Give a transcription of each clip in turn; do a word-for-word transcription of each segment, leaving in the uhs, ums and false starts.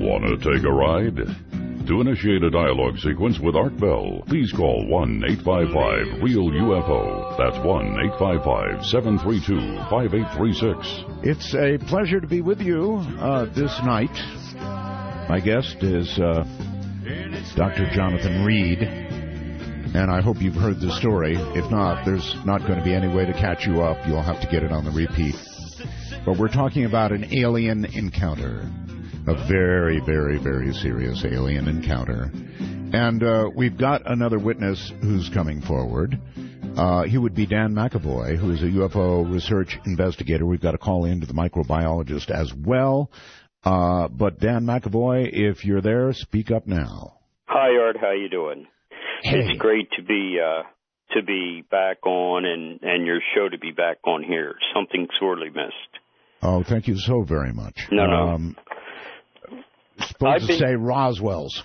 Want to take a ride? To initiate a dialogue sequence with Art Bell, please call one eight five five REAL U F O. That's one eight five five, seven three two, five eight three six. It's a pleasure to be with you uh, this night. My guest is uh, Doctor Jonathan Reed, and I hope you've heard the story. If not, there's not going to be any way to catch you up. You'll have to get it on the repeat. But we're talking about an alien encounter. A very, very, very serious alien encounter. And uh, we've got another witness who's coming forward. Uh, he would be Dan McAvoy, who is a U F O research investigator. We've got a call in to the microbiologist as well. Uh, but Dan McAvoy, if you're there, speak up now. Hi, Art. How you doing? Hey. It's great to be uh, to be back on and, and your show to be back on here. Something sorely missed. Oh, thank you so very much. No, no. Um, supposed I've to been... say Roswell's.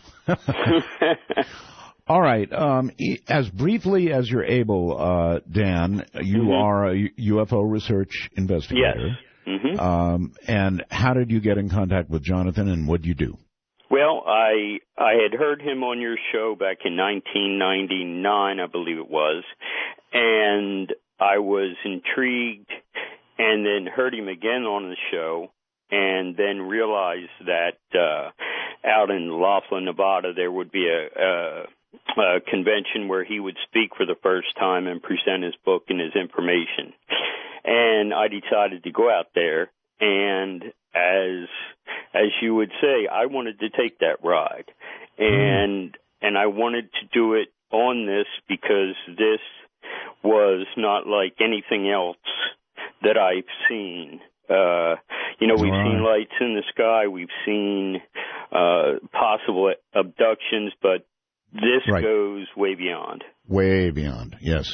All right. Um, as briefly as you're able, uh, Dan, you mm-hmm. are a U F O research investigator. Yes. Mm-hmm. Um, and how did you get in contact with Jonathan, and what did you do? Well, I I had heard him on your show back in nineteen ninety-nine, I believe it was, and I was intrigued, and then heard him again on the show, and then realized that uh, out in Laughlin, Nevada, there would be a, a, a convention where he would speak for the first time and present his book and his information. And I decided to go out there, and as as you would say, I wanted to take that ride, and and I wanted to do it on this because this was not like anything else that I've seen. Uh, you know, we've right. seen lights in the sky, we've seen uh, possible abductions, but this right. goes way beyond. Way beyond, yes.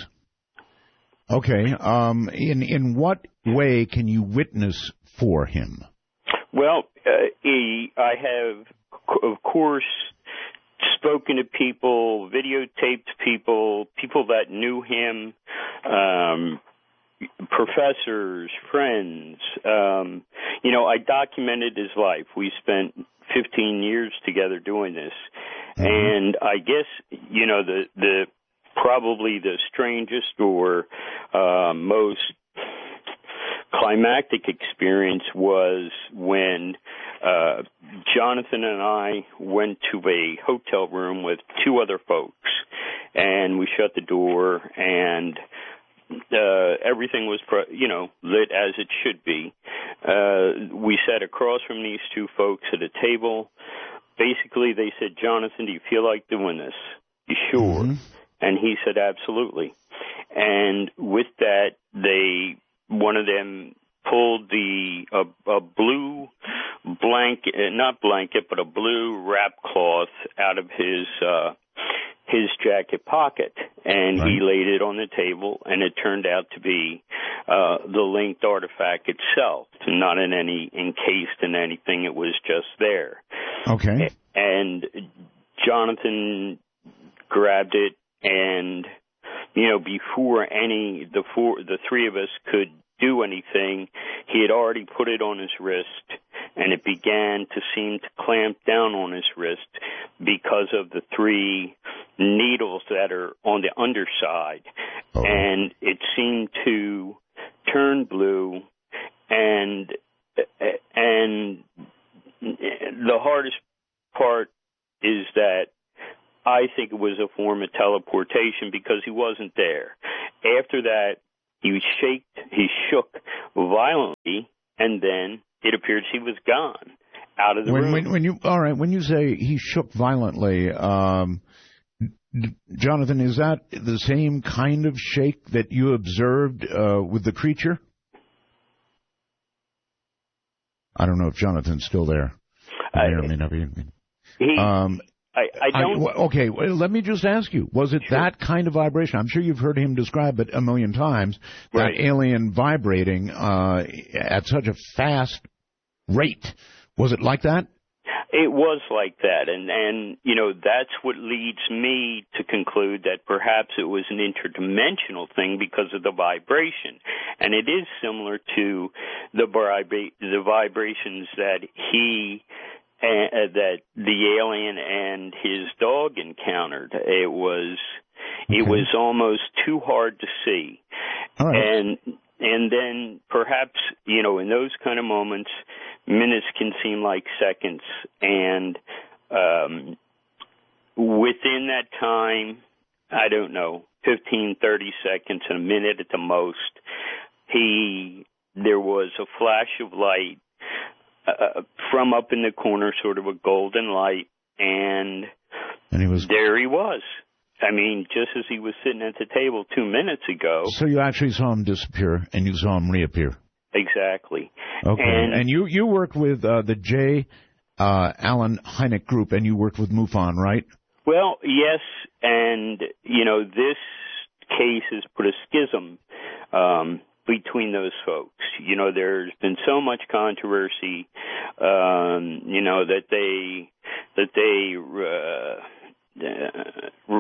Okay. Um, in in what way can you witness for him? Well, uh, he, I have, of course, spoken to people, videotaped people, people that knew him, um, professors, friends. Um, you know, I documented his life. We spent fifteen years together doing this. Mm-hmm. And I guess, you know, the the probably the strangest or uh, most climactic experience was when uh, Jonathan and I went to a hotel room with two other folks, and we shut the door, and uh, everything was, you know, lit as it should be. Uh, we sat across from these two folks at a table. Basically, they said, "Jonathan, do you feel like doing this? You sure?" Mm-hmm. And he said, "Absolutely." And with that, they, one of them pulled the, a, a blue blanket, not blanket, but a blue wrap cloth out of his, uh, his jacket pocket. And right. he laid it on the table, and it turned out to be, uh, the linked artifact itself, not in any, encased in anything. It was just there. Okay. And Jonathan grabbed it, and, you know, before any, the four, the three of us could do anything, he had already put it on his wrist, and it began to seem to clamp down on his wrist because of the three needles that are on the underside. Oh. And it seemed to turn blue, and, and the hardest part is that I think it was a form of teleportation because he wasn't there. After that, he shaked, he shook violently, and then it appears he was gone out of the when, room. When, when you all right, when you say he shook violently, um, Jonathan, is that the same kind of shake that you observed uh, with the creature? I don't know if Jonathan's still there. I, may or may not be. He, um, I, I don't. I, okay, well, let me just ask you: was it sure. that kind of vibration? I'm sure you've heard him describe it a million times. Right. That alien vibrating uh, at such a fast rate. Was it like that? It was like that, and and you know that's what leads me to conclude that perhaps it was an interdimensional thing because of the vibration, and it is similar to the vibra- the vibrations that he and, that the alien and his dog encountered. It was okay. It was almost too hard to see. All right. And and then perhaps, you know, in those kind of moments, minutes can seem like seconds. And um, within that time, I don't know, fifteen, thirty seconds, a minute at the most, he there was a flash of light uh, from up in the corner, sort of a golden light, and, and he was there he was. I mean, just as he was sitting at the table two minutes ago. So you actually saw him disappear, and you saw him reappear. Exactly. Okay. And, and you, you worked with uh, the J. Uh, Allen Hynek Group, and you worked with MUFON, right? Well, yes, and, you know, this case has put a schism um, between those folks. You know, there's been so much controversy, um, you know, that they, that they, uh, uh,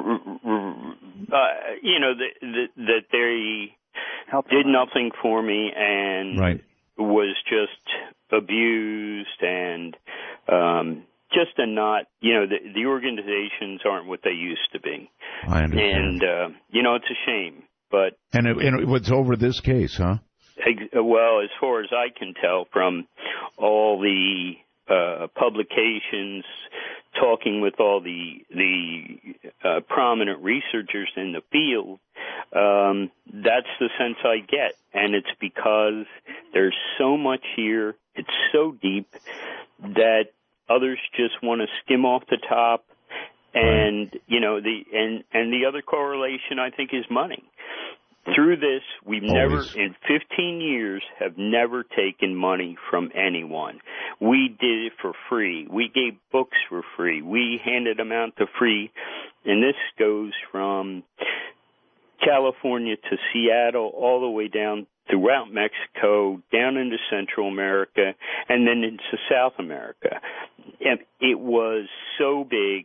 uh, you know, that, that, that they Help did nothing for me and right. was just abused and, um, just a not, you know, the, the organizations aren't what they used to be. I understand. And, uh, you know, it's a shame, but. And it, and it was over this case, huh? Well, as far as I can tell from all the, uh, publications, talking with all the, the, uh, prominent researchers in the field, um, that's the sense I get. And it's because there's so much here, it's so deep that others just want to skim off the top, and right. you know the and and the other correlation I think is money. Through this, we've Always. never in fifteen years have never taken money from anyone. We did it for free. We gave books for free. We handed them out for free, and this goes from California to Seattle, all the way down throughout Mexico, down into Central America, and then into South America. And it was so big,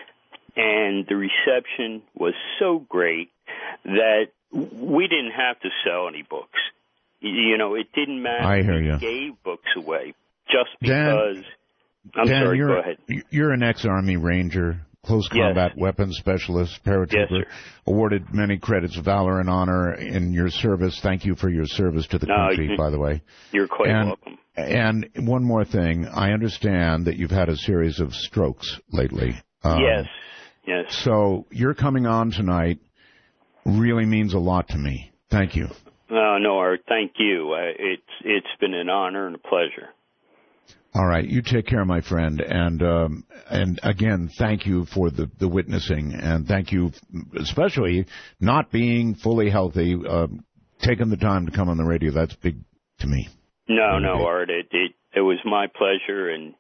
and the reception was so great that we didn't have to sell any books. You know, it didn't matter. I hear you. We gave books away just Dan, because. I'm Dan, sorry, you're, go ahead. You're an ex-Army Ranger, close combat yes. weapons specialist, paratrooper, yes, awarded many credits of valor and honor in your service. Thank you for your service to the no, country, you, by the way. You're quite and, welcome. And one more thing. I understand that you've had a series of strokes lately. Um, yes, yes. So your coming on tonight really means a lot to me. Thank you. Oh, no, Art, thank you. Uh, it's It's been an honor and a pleasure. All right, you take care, my friend, and um, and again, thank you for the, the witnessing, and thank you, especially not being fully healthy, uh, taking the time to come on the radio. That's big to me. No, no, big. Art, it, it it was my pleasure, and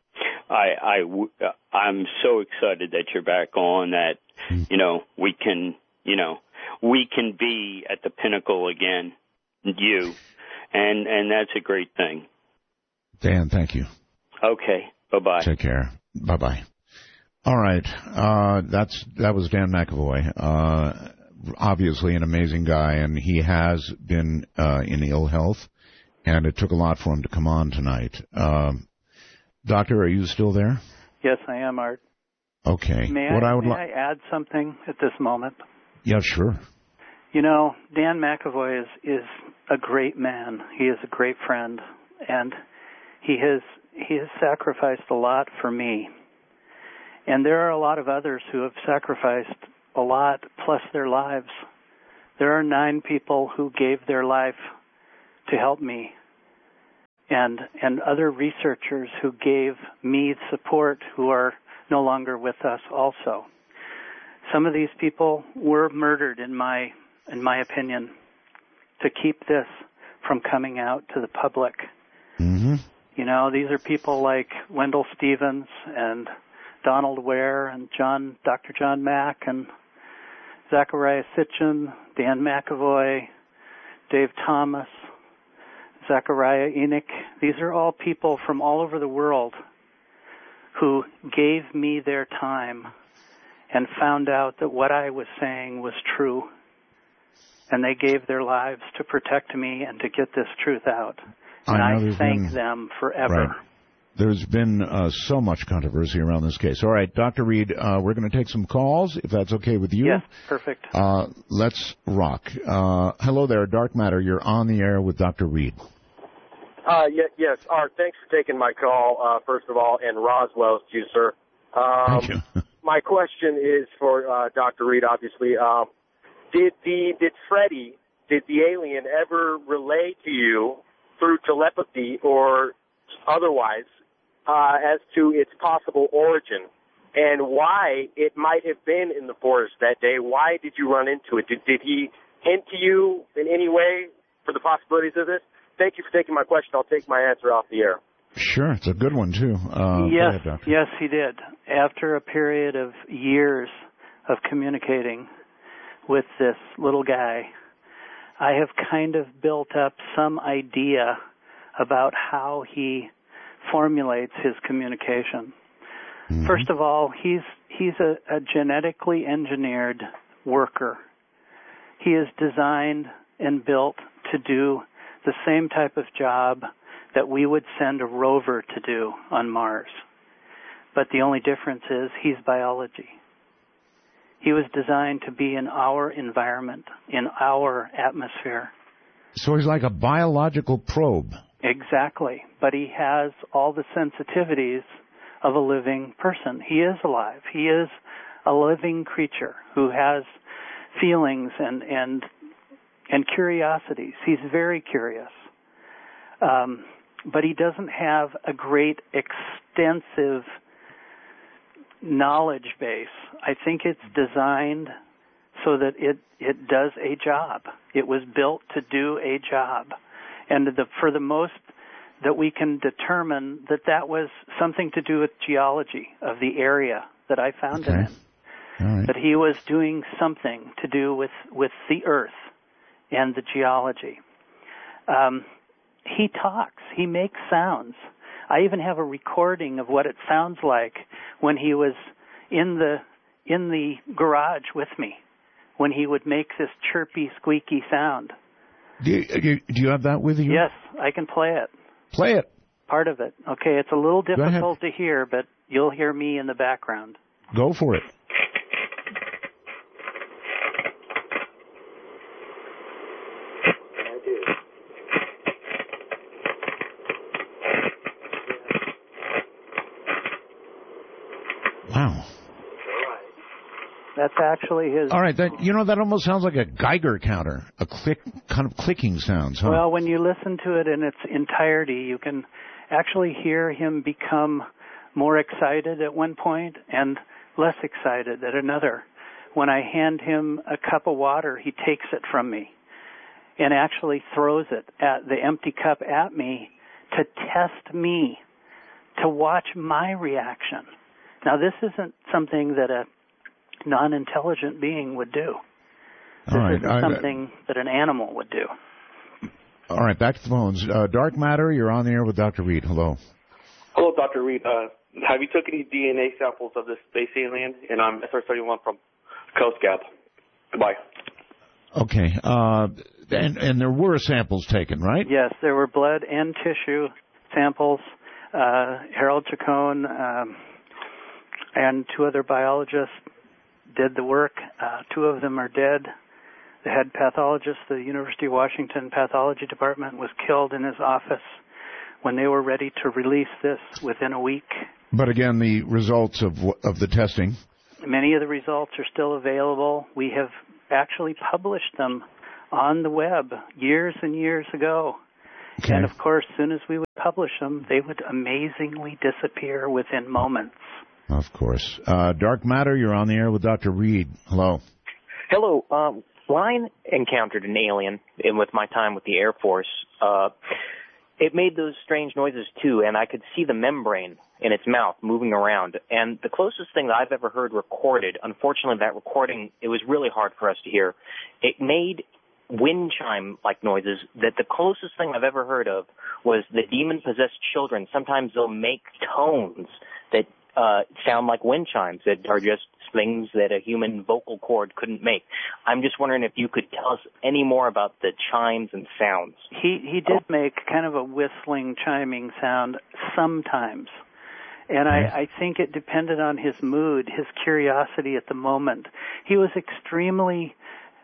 I I I'm so excited that you're back on. That mm. you know we can you know we can be at the pinnacle again, you, and and that's a great thing. Dan, thank you. Okay. Bye-bye. Take care. Bye-bye. All right. Uh, that's, that was Dan McAvoy. Uh, obviously an amazing guy, and he has been, uh, in ill health, and it took a lot for him to come on tonight. Um, Doctor, are you still there? Yes, I am, Art. Okay. May, what I, I would may li- I add something at this moment? Yeah, sure. You know, Dan McAvoy is, is a great man. He is a great friend, and he has He has sacrificed a lot for me. And there are a lot of others who have sacrificed a lot, plus their lives. There are nine people who gave their life to help me, and and other researchers who gave me support who are no longer with us also. Some of these people were murdered, in my in my opinion, to keep this from coming out to the public. Mm-hmm. You know, these are people like Wendell Stevens and Donald Ware and John, Doctor John Mack and Zachariah Sitchin, Dan McAvoy, Dave Thomas, Zachariah Enoch. These are all people from all over the world who gave me their time and found out that what I was saying was true. And they gave their lives to protect me and to get this truth out. And I, I thank been, them forever. Right. There's been uh, so much controversy around this case. All right, Doctor Reed, uh, we're going to take some calls, if that's okay with you. Yes, perfect. Uh, let's rock. Uh, hello there, Dark Matter. You're on the air with Doctor Reed. Uh, yes, yes. Art, thanks for taking my call, uh, first of all, and Roswell to you, sir. Um, Thank you. My question is for uh, Doctor Reed, obviously. Um, did the did Freddy, did the alien ever relay to you through telepathy or otherwise uh, as to its possible origin and why it might have been in the forest that day? Why did you run into it? Did, did he hint to you in any way for the possibilities of this? Thank you for taking my question. I'll take my answer off the air. Sure, it's a good one, too. Uh, yes, ahead, yes, he did. After a period of years of communicating with this little guy, I have kind of built up some idea about how he formulates his communication. Mm-hmm. First of all, he's he's a, a genetically engineered worker. He is designed and built to do the same type of job that we would send a rover to do on Mars. But the only difference is he's biology. He was designed to be in our environment, in our atmosphere. So he's like a biological probe. Exactly. But he has all the sensitivities of a living person. He is alive. He is a living creature who has feelings and and and curiosities. He's very curious. Um, but he doesn't have a great extensive knowledge base. I think it's designed so that it, it does a job. It was built to do a job. And the, for the most that we can determine that that was something to do with geology of the area that I found okay. him in. All right. That he was doing something to do with, with the earth and the geology. Um, he talks. He makes sounds. I even have a recording of what it sounds like when he was in the in the garage with me, when he would make this chirpy, squeaky sound. Do you, do you, do you have that with you? Yes, I can play it. Play it. Part of it. Okay, it's a little difficult to hear, but you'll hear me in the background. Go for it. Wow. That's actually his... All right, that, you know, that almost sounds like a Geiger counter, a click, kind of clicking sounds, huh? Well, when you listen to it in its entirety, you can actually hear him become more excited at one point and less excited at another. When I hand him a cup of water, he takes it from me and actually throws it at the empty cup at me to test me, to watch my reaction. Now, this isn't something that a non-intelligent being would do. This all right. isn't I, something that an animal would do. All right, back to the phones. Uh, Dark Matter, you're on the air with Doctor Reed. Hello. Hello, Doctor Reed. Uh, have you took any D N A samples of this space alien? And I'm S R thirty-one from Coast Gap. Goodbye. Okay. Uh, and, and there were samples taken, right? Yes, there were blood and tissue samples. Uh, Harold Chacon um, and two other biologists did the work. Uh, two of them are dead. The head pathologist, the University of Washington Pathology Department, was killed in his office when they were ready to release this within a week. But again, the results of of the testing. Many of the results are still available. We have actually published them on the web years and years ago. Okay. And, of course, as soon as we would publish them, they would amazingly disappear within moments. Of course. Uh, Dark Matter, you're on the air with Doctor Reed. Hello. Hello. Um, when I encountered an alien in with my time with the Air Force, uh, it made those strange noises, too, and I could see the membrane in its mouth moving around. And the closest thing that I've ever heard recorded, unfortunately, that recording, it was really hard for us to hear. It made wind chime-like noises that the closest thing I've ever heard of was the demon-possessed children. Sometimes they'll make tones that uh, sound like wind chimes that are just things that a human vocal cord couldn't make. I'm just wondering if you could tell us any more about the chimes and sounds. He he did make kind of a whistling, chiming sound sometimes. And I, I think it depended on his mood, his curiosity at the moment. He was extremely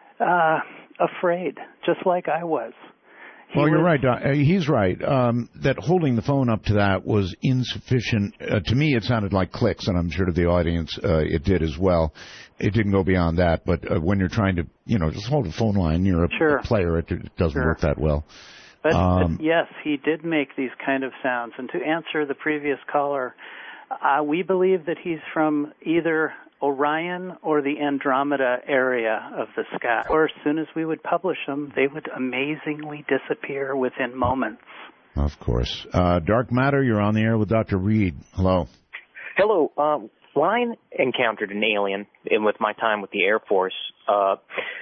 uh, afraid, just like I was. He well, you're was, right. Doc. He's right. Um, that holding the phone up to that was insufficient. Uh, to me, it sounded like clicks, and I'm sure to the audience uh, it did as well. It didn't go beyond that. But uh, when you're trying to, you know, just hold a phone line near a, sure. a player, it, it doesn't sure. work that well. But, um, but yes, he did make these kind of sounds. And to answer the previous caller, uh, we believe that he's from either Orion or the Andromeda area of the sky. Or as soon as we would publish them, they would amazingly disappear within moments. Of course. Uh, Dark Matter, you're on the air with Doctor Reed. Hello. Hello. Um, when I encountered an alien in with my time with the Air Force, uh,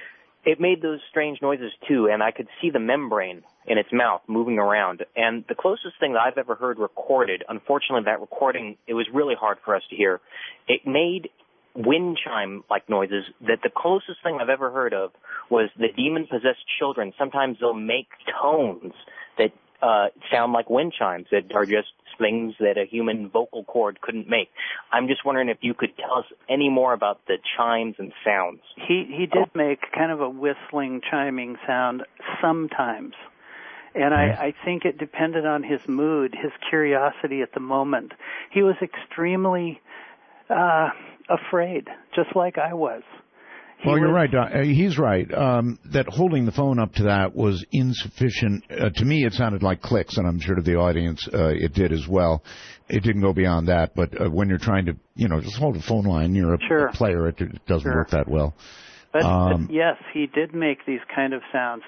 it made those strange noises too, and I could see the membrane in its mouth moving around. And the closest thing that I've ever heard recorded, unfortunately that recording, it was really hard for us to hear. It made wind chime-like noises that the closest thing I've ever heard of was the demon-possessed children. Sometimes they'll make tones that uh, sound like wind chimes that are just things that a human vocal cord couldn't make. I'm just wondering if you could tell us any more about the chimes and sounds. He he did make kind of a whistling, chiming sound sometimes. And I, I think it depended on his mood, his curiosity at the moment. He was extremely uh, afraid, just like I was. He well, you're was, right, Doc. Uh, he's right. Um, that holding the phone up to that was insufficient. Uh, to me, it sounded like clicks, and I'm sure to the audience uh, it did as well. It didn't go beyond that. But uh, when you're trying to, you know, just hold a phone line near a, sure. a player, it, it doesn't sure. work that well. But, um, but yes, he did make these kind of sounds.